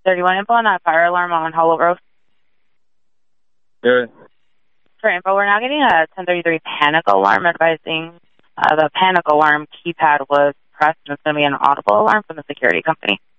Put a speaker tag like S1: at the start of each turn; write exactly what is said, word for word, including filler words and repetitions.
S1: thirty-one info on that fire alarm on Hollow Road.
S2: Good.
S1: For info, we're now getting a ten thirty-three panic alarm advising uh, the panic alarm keypad was pressed and it's going to be an audible alarm from the security company.